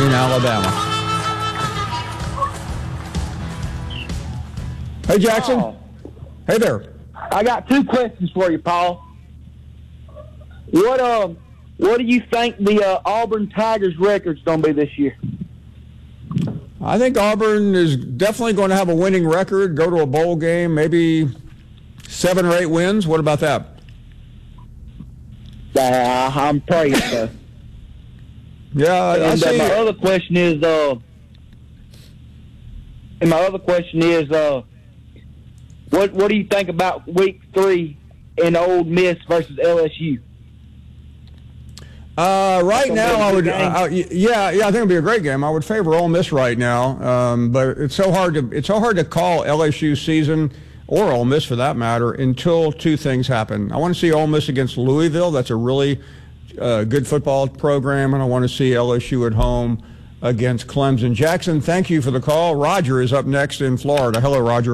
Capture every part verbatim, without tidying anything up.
in Alabama. Hey, Jackson. Paul, Hey there. I got two questions for you, Paul. What um, what do you think the uh, Auburn Tigers record's going to be this year? I think Auburn is definitely going to have a winning record, go to a bowl game, maybe seven or eight wins. What about that? Uh, I'm praying so. Yeah, I And uh, see. my other question is, uh, and my other question is, uh, what what do you think about week three in Ole Miss versus L S U? Uh, right That's now, gonna I be a would, good uh, yeah, yeah, I think it'd be a great game. I would favor Ole Miss right now, um, but it's so hard to it's so hard to call L S U season or Ole Miss for that matter until two things happen. I want to see Ole Miss against Louisville. That's a really uh, good football program, and I want to see L S U at home against Clemson. Jackson, thank you for the call. Roger is up next in Florida. Hello, Roger.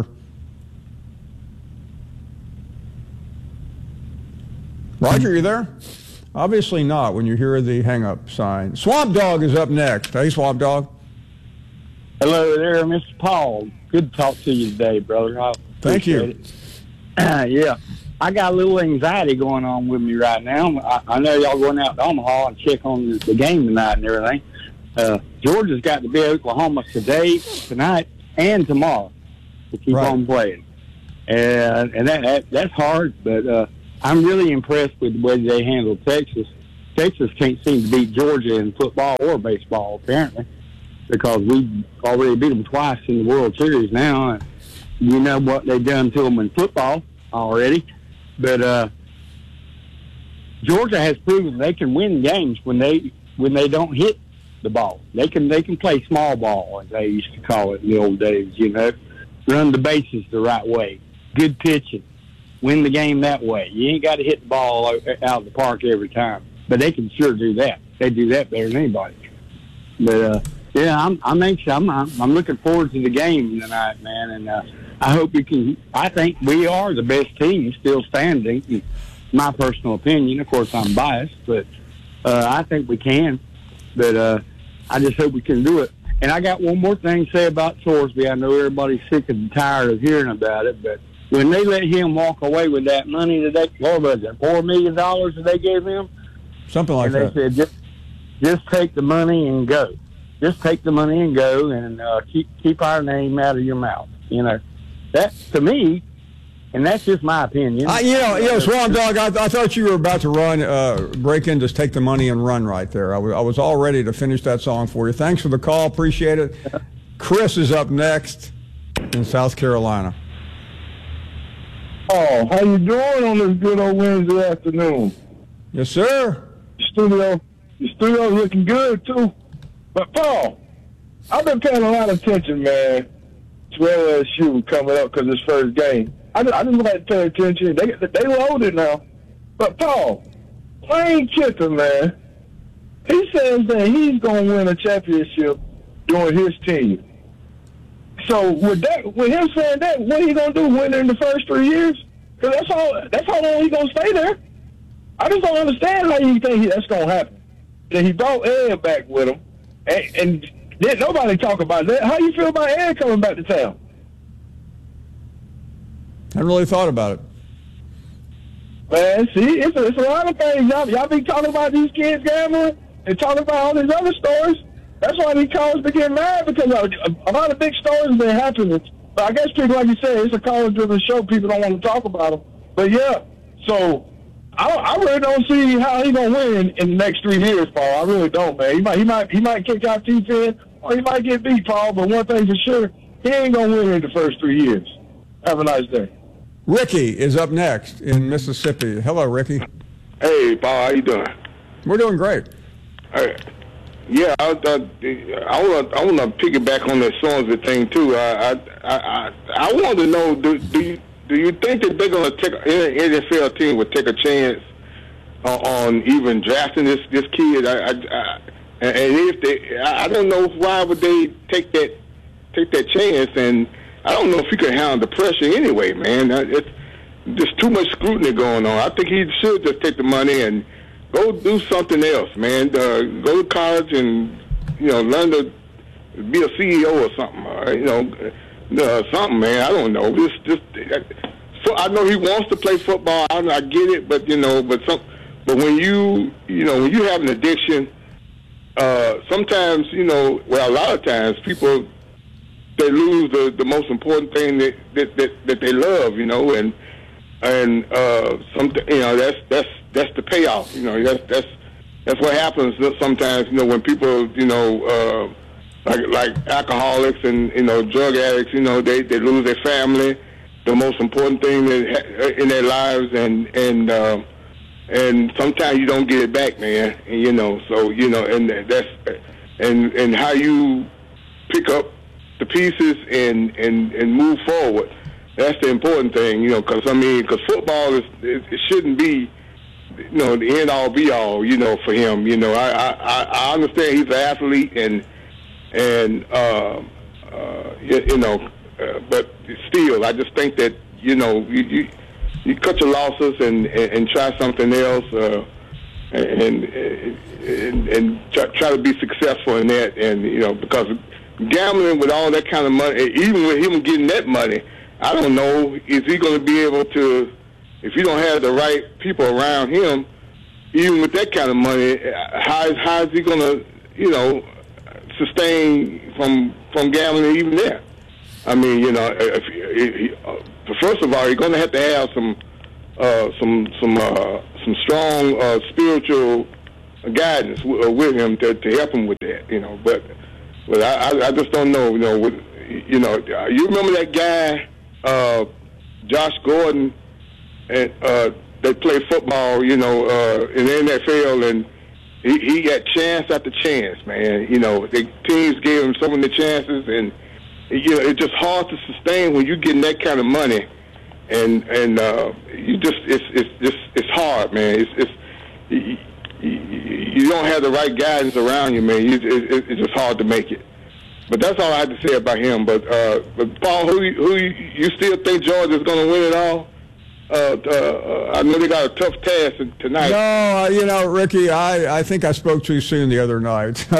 Roger, you there? Obviously not when you hear the hang-up sign. Swamp Dog is up next. Hey, Swamp Dog. Hello there, Mister Paul. Good to talk to you today, brother. I Thank you. appreciate it. Yeah, I got a little anxiety going on with me right now. I, I know y'all going out to Omaha and check on the, the game tonight and everything. Uh, Georgia's got to be Oklahoma today, tonight, and tomorrow to keep Right. on playing. And, and that, that that's hard, but uh, I'm really impressed with the way they handle Texas. Texas can't seem to beat Georgia in football or baseball, apparently, because we already beat them twice in the World Series now. And you know what they've done to them in football already. But uh, Georgia has proven they can win games when they when they don't hit the ball. They can they can play small ball, as they used to call it in the old days. You know, run the bases the right way, good pitching, win the game that way. You ain't got to hit the ball out of the park every time, but they can sure do that. They do that better than anybody. But uh, yeah, I'm I'm anxious. I'm I'm looking forward to the game tonight, man, and uh, I hope we can. I think we are the best team still standing. In my personal opinion, of course, I'm biased, but uh, I think we can. But uh, I just hope we can do it. And I got one more thing to say about Thorsby. I know everybody's sick and tired of hearing about it, but when they let him walk away with that money that they, what was it, four million dollars that they gave him? Something like and they that. said, just, just take the money and go. Just take the money and go, and uh, keep keep our name out of your mouth. You know, that to me, and that's just my opinion. I, you know, you know, Swamp Dog, I, I thought you were about to run, uh, break in, just take the money and run right there. I was, I was all ready to finish that song for you. Thanks for the call. Appreciate it. Chris is up next in South Carolina. Oh, how you doing on this good old Wednesday afternoon? Yes, sir. Studio, the studio's looking good too. But Paul, I've been paying a lot of attention, man, to L S U coming up because it's first game. I just, I just like to pay attention. They they loaded now. But Paul, Lane Kiffin, man, he says that he's gonna win a championship during his team. So with that, with him saying that, what he gonna do? Win in the first three years? Because that's all. That's how long he gonna stay there. I just don't understand how you think that's gonna happen. That he brought Ed back with him, and, and didn't nobody talk about that. How you feel about Ed coming back to town? I hadn't really thought about it. Man, see, it's a, it's a lot of things. Y'all, y'all be talking about these kids gambling and talking about all these other stories. That's why these callers be getting mad, because a, a lot of big stories been happening. But I guess people, like you said, it's a caller-driven show. People don't want to talk about them. But yeah, so I, I really don't see how he gonna win in the next three years, Paul. I really don't, man. He might, he might, he might kick out T ten, or he might get beat, Paul. But one thing for sure, he ain't gonna win in the first three years. Have a nice day. Ricky is up next in Mississippi. Hello, Ricky. Hey, Paul, how you doing? We're doing great. Hey, yeah, I, I, I want to I want to piggyback on that Sorsby thing too. I I I, I want to know, do, do you do you think that they're going to take an N F L team would take a chance on, on even drafting this this kid? I, I, I and if they, I don't know why would they take that take that chance, and I don't know if he could handle the pressure anyway, man. It's just too much scrutiny going on. I think he should just take the money and go do something else, man. Uh, go to college and you know, learn to be a C E O or something. Uh, you know, uh, something, man. I don't know. Just, just. Uh, so I know he wants to play football. I, I get it, but you know, but some, but when you, you know, when you have an addiction, uh, sometimes, you know, well, a lot of times people they lose the, the most important thing that, that that that they love, you know, and and uh, some, you know, that's that's that's the payoff. You know, that's that's that's what happens sometimes. You know, when people, you know, uh, like like alcoholics and, you know, drug addicts, you know, they, they lose their family, the most important thing that, in their lives, and and uh, and sometimes you don't get it back, man. And, you know, so you know, and that's and and how you pick up the pieces and and and move forward. That's the important thing, you know, because I mean, because football is it, it shouldn't be, you know, the end all be all, you know, for him. You know, I I, I understand he's an athlete and and uh, uh, you, you know, uh, but still, I just think that, you know, you you, you cut your losses and, and, and try something else, uh, and and, and try, try to be successful in that, and you know, because gambling with all that kind of money, even with him getting that money, I don't know, is he going to be able to, if you don't have the right people around him, even with that kind of money, how is, how is he going to, you know, sustain from from gambling even there? I mean, you know, if, if, if, uh, first of all, you're going to have to have some uh, some some uh, some strong uh, spiritual guidance w- with him to, to help him with that, you know. But but I, I just don't know, you know. With, you know, you remember that guy? Uh, Josh Gordon, and uh, they play football, you know, uh, in the N F L, and he, he got chance after chance, man. You know, the teams gave him so many chances, and you know, it's just hard to sustain when you're getting that kind of money, and and uh, you just it's it's just it's hard, man. It's it's you, you don't have the right guidance around you, man. It's, it's, it's just hard to make it. But that's all I have to say about him. But, uh, but Paul, who who you still think Georgia's going to win it all? Uh, uh, I know they got a tough task tonight. No, you know, Ricky, I, I think I spoke too soon the other night. uh,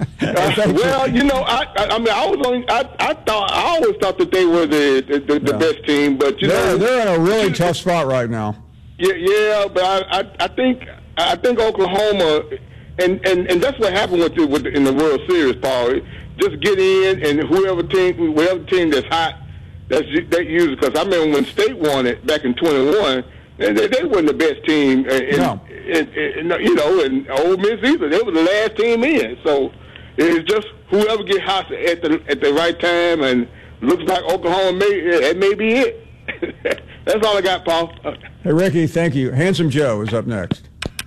well, you know, I I mean, I was only I, I thought I always thought that they were the the, the, the yeah. best team, but you they're, know they're in a really tough spot right now. Yeah, yeah, but I, I I think I think Oklahoma, and, and, and that's what happened with the, with the, in the World Series, Paul. Just get in, and whoever team, whatever team that's hot, that's that uses. Because I remember when State won it back in twenty-one, they, they weren't the best team, in, no. in, in, in, you know, and Ole Miss either. They were the last team in. So it's just whoever get hot at the at the right time, and looks like Oklahoma may that may be it. That's all I got, Paul. Hey, Ricky, thank you. Handsome Joe is up next.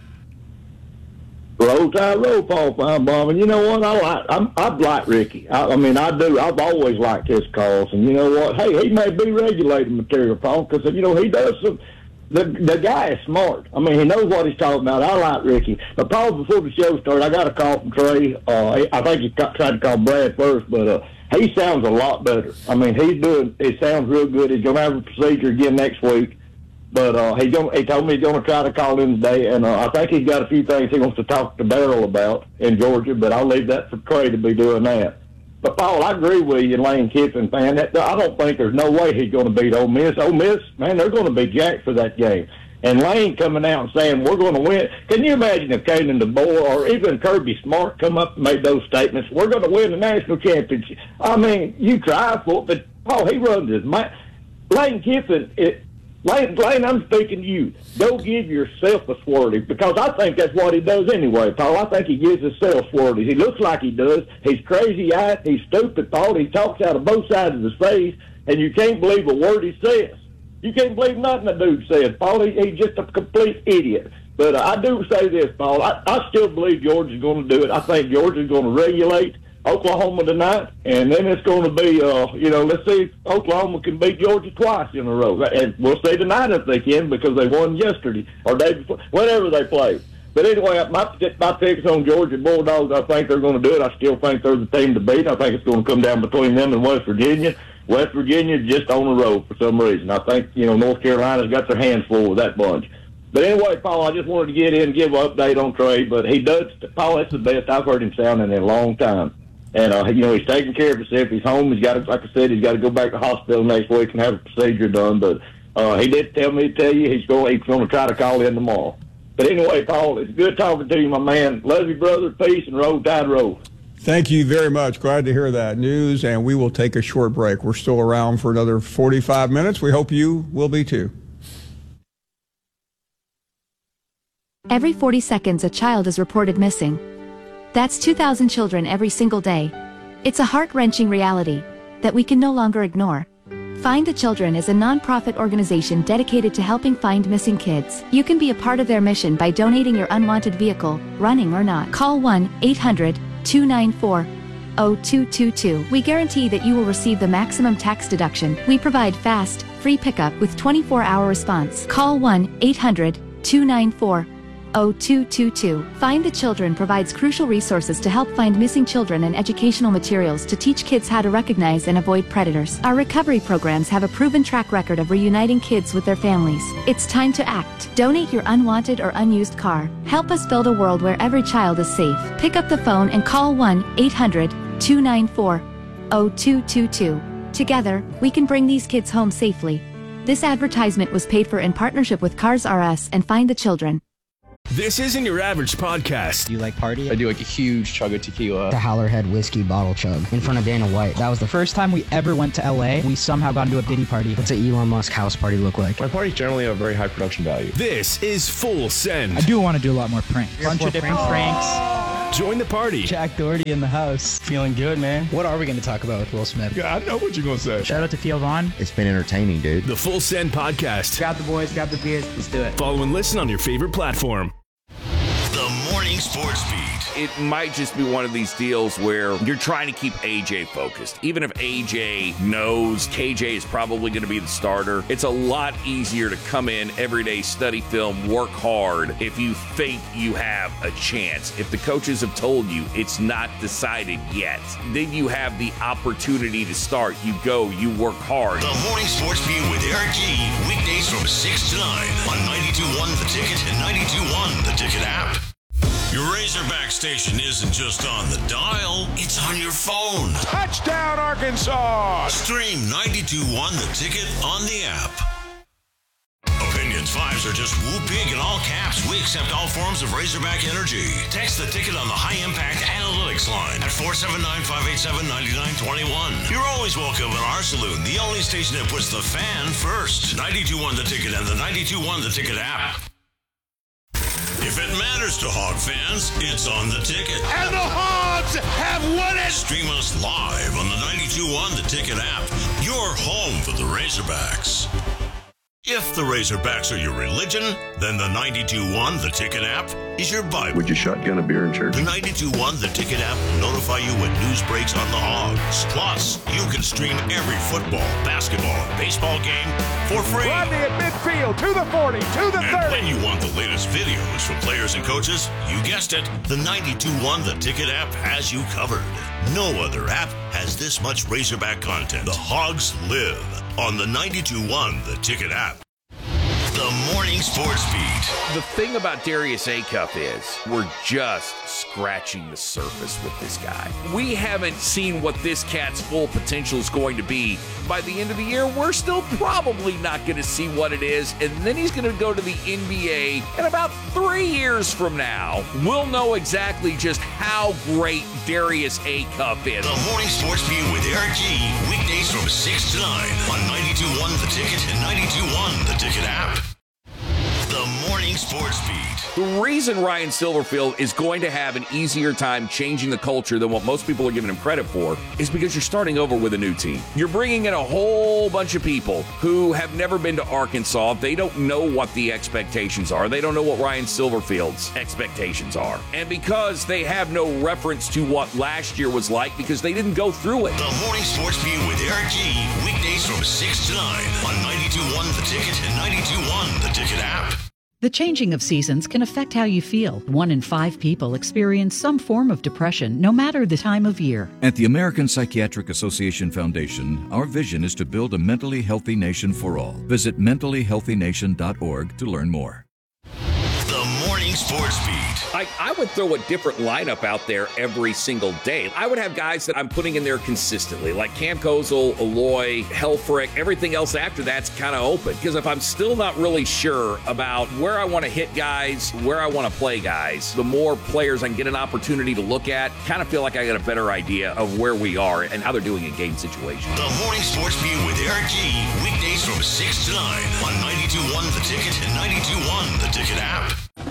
Roll Tide, roll, Paul Feinbaum. And you know what? I like. I'm, I like Ricky. I, I mean, I do. I've always liked his calls. And you know what? Hey, he may be regulating material, Paul, because you know he does some. The the guy is smart. I mean, he knows what he's talking about. I like Ricky. But Paul, before the show started, I got a call from Trey. Uh, I think he got, tried to call Brad first, but uh, he sounds a lot better. I mean, he's doing. It sounds real good. He's going to have a procedure again next week. But uh, he, gonna, he told me he's going to try to call in today, and uh, I think he's got a few things he wants to talk to Darryl about in Georgia, but I'll leave that for Trey to be doing that. But, Paul, I agree with you, Lane Kiffin, fan. That, I don't think there's no way he's going to beat Ole Miss. Ole Miss, man, they're going to be jacked for that game. And Lane coming out and saying, we're going to win. Can you imagine if Kalen DeBoer or even Kirby Smart come up and made those statements, we're going to win the national championship? I mean, you try for it, but, Paul, he runs his mind. Lane Kiffin, it, Lane, Lane, I'm speaking to you. Go give yourself a swirly, because I think that's what he does anyway, Paul. I think he gives himself swirlies. He looks like he does. He's crazy-eyed. He's stupid, Paul. He talks out of both sides of his face, and you can't believe a word he says. You can't believe nothing the dude says, Paul. He, he's just a complete idiot. But uh, I do say this, Paul. I, I still believe Georgia's going to do it. I think Georgia's going to regulate Oklahoma tonight, and then it's going to be, uh, you know, let's see if Oklahoma can beat Georgia twice in a row. And we'll see tonight if they can, because they won yesterday or day before, whenever they played. But anyway, my, my picks on Georgia Bulldogs, I think they're going to do it. I still think they're the team to beat. I think it's going to come down between them and West Virginia. West Virginia's just on the road for some reason. I think, you know, North Carolina's got their hands full with that bunch. But anyway, Paul, I just wanted to get in and give an update on Trey. But he does, Paul, that's the best I've heard him sound in a long time. And, uh, you know, he's taking care of himself. He's home. He's got to, like I said, he's got to go back to the hospital next week and have a procedure done. But uh, he did tell me to tell you he's going, he's going to try to call in tomorrow. But anyway, Paul, it's good talking to you, my man. Love you, brother. Peace and roll tide roll. Thank you very much. Glad to hear that news, and we will take a short break. We're still around for another forty-five minutes. We hope you will be too. Every forty seconds, a child is reported missing. That's two thousand children every single day. It's a heart-wrenching reality that we can no longer ignore. Find the Children is a non-profit organization dedicated to helping find missing kids. You can be a part of their mission by donating your unwanted vehicle, running or not. Call one eight hundred two nine four zero two two two. We guarantee that you will receive the maximum tax deduction. We provide fast, free pickup with twenty-four hour response. Call one eight hundred two nine four zero two two two. Find the Children provides crucial resources to help find missing children and educational materials to teach kids how to recognize and avoid predators. Our recovery programs have a proven track record of reuniting kids with their families. It's time to act. Donate your unwanted or unused car. Help us build a world where every child is safe. Pick up the phone and call one eight hundred two nine four zero two two two. Together, we can bring these kids home safely. This advertisement was paid for in partnership with Cars R Us and Find the Children. This isn't your average podcast. Do you like party? I do like a huge chug of tequila. The Howlerhead whiskey bottle chug in front of Dana White. That was the first time we ever went to L A. We somehow got into a Diddy party. What's an Elon Musk house party look like? My parties generally have very high production value. This is Full Send. I do want to do a lot more pranks. Bunch of different pranks. pranks. Join the party. Jack Doherty in the house. Feeling good, man. What are we going to talk about with Will Smith? Yeah, I know what you're going to say. Shout out to Theo Vaughn. It's been entertaining, dude. The Full Send podcast. Grab the boys, grab the beers, let's do it. Follow and listen on your favorite platform. The Morning Sports Beat. It might just be one of these deals where you're trying to keep A J focused. Even if A J knows K J is probably going to be the starter, it's a lot easier to come in every day, study film, work hard if you think you have a chance. If the coaches have told you it's not decided yet, then you have the opportunity to start. You go, you work hard. The Morning Sports Beat with Eric G. Weekdays from six to nine on ninety-two point one The Ticket and ninety-two point one The Ticket app. Your Razorback station isn't just on the dial, it's on your phone. Touchdown, Arkansas! Stream ninety-two point one The Ticket on the app. Opinions fives are just whoop big in all caps. We accept all forms of Razorback energy. Text the ticket on the high impact analytics line at four seven nine, five eight seven, nine nine two one. You're always welcome in our saloon, the only station that puts the fan first. ninety-two point one The Ticket and the ninety-two point one The Ticket app. If it matters to Hog fans, it's on The Ticket. And the Hogs have won it! Stream us live on the ninety-two point one The Ticket app. Your home for the Razorbacks. If the Razorbacks are your religion, then the ninety-two point one The Ticket app is your Bible. Would you shotgun a beer in church? The ninety-two point one The Ticket app will notify you when news breaks on the Hogs. Plus, you can stream every football, basketball, baseball game for free. Rodney at midfield, to the forty, to the and thirty. when you want the latest videos from players and coaches, you guessed it, the ninety-two point one The Ticket app has you covered. No other app has this much Razorback content. The Hogs live on the ninety-two point one The Ticket app. The Morning Sports Beat. The thing about Darius Acuff is we're just scratching the surface with this guy. We haven't seen what this cat's full potential is going to be. By the end of the year, we're still probably not going to see what it is, and then he's going to go to the N B A, and about three years from now, we'll know exactly just how great Darius Acuff is. The Morning Sports Beat with Eric G. Weekdays from six to nine on ninety-two point one The Ticket and ninety-two point one The Ticket app. The Morning Sports Beat. The reason Ryan Silverfield is going to have an easier time changing the culture than what most people are giving him credit for is because you're starting over with a new team. You're bringing in a whole bunch of people who have never been to Arkansas. They don't know what the expectations are. They don't know what Ryan Silverfield's expectations are. And because they have no reference to what last year was like because they didn't go through it. The Morning Sports Beat with Eric G. Weekdays from six to nine on ninety-two point one The Ticket and ninety-two point one The Ticket app. The changing of seasons can affect how you feel. One in five people experience some form of depression, no matter the time of year. At the American Psychiatric Association Foundation, our vision is to build a mentally healthy nation for all. Visit mentally healthy nation dot org to learn more. Morning Sports Beat. I, I would throw a different lineup out there every single day. I would have guys that I'm putting in there consistently, like Cam Kozel, Aloy, Helfrich. Everything else after that's kind of open. Because if I'm still not really sure about where I want to hit guys, where I want to play guys, the more players I can get an opportunity to look at, kind of feel like I got a better idea of where we are and how they're doing in game situations. The Morning Sports Beat with Eric G. Weekdays from six to nine on ninety-two point one The Ticket and ninety-two point one The Ticket app.